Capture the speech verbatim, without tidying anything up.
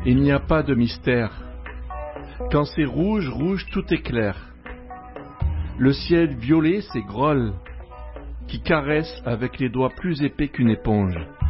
Il n'y a pas de mystère. Quand c'est rouge, rouge, tout est clair. Le ciel violet, c'est Groll, qui caresse avec les doigts plus épais qu'une éponge.